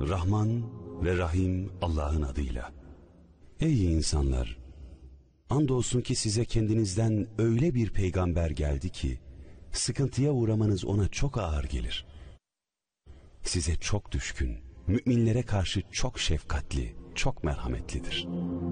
Rahman ve Rahim Allah'ın adıyla. Ey insanlar! Andolsun ki size kendinizden öyle bir peygamber geldi ki, sıkıntıya uğramanız ona çok ağır gelir. Size çok düşkün, müminlere karşı çok şefkatli, çok merhametlidir.